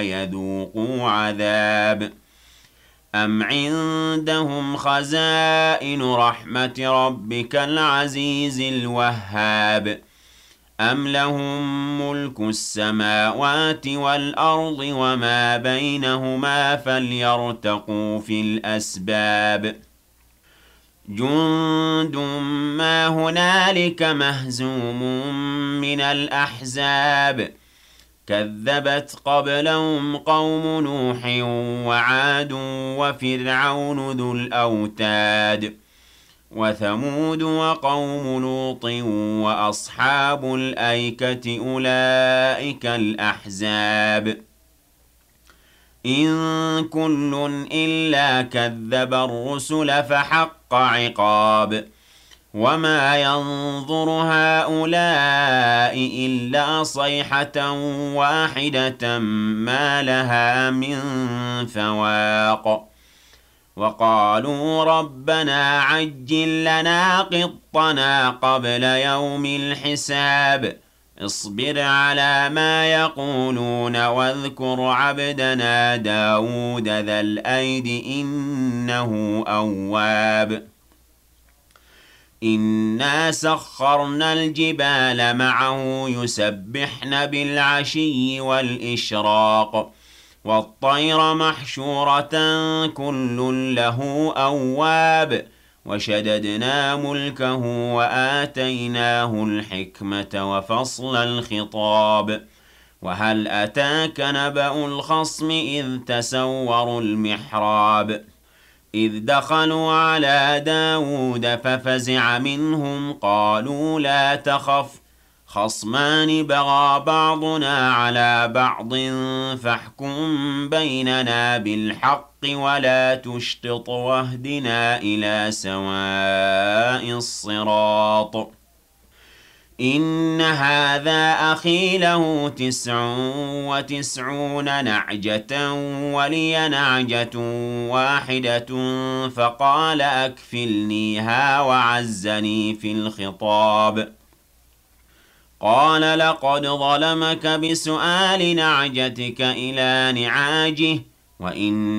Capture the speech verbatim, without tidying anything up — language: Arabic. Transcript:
يذوقوا عذاب أم عندهم خزائن رحمة ربك العزيز الوهاب أم لهم ملك السماوات والأرض وما بينهما فليرتقوا في الأسباب جند ما هنالك مهزوم من الأحزاب كذبت قبلهم قوم نوح وعاد وفرعون ذو الأوتاد وثمود وقوم لوط وأصحاب الأيكة أولئك الأحزاب إن كل إلا كذب الرسل فحق عقاب وما ينظر هؤلاء إلا صيحة واحدة ما لها من فواق وقالوا ربنا عجل لنا قطنا قبل يوم الحساب اصبر على ما يقولون واذكر عبدنا داود ذا الأيد إنه أواب إنا سخرنا الجبال معه يسبحن بالعشي والإشراق والطير محشورة كل له أواب وشددنا ملكه وآتيناه الحكمة وفصل الخطاب وهل أتاك نبأ الخصم إذ تسوروا المحراب إذ دخلوا على داود ففزع منهم قالوا لا تخف خصمان بغى بعضنا على بعض فاحكم بيننا بالحق ولا تشطط واهدنا إلى سواء الصراط إن هذا أخي له تسع وتسعون نعجة ولي نعجة واحدة فقال أكفلنيها وعزني في الخطاب قال لقد ظلمك بسؤال نعجتك إلى نعاجه وإن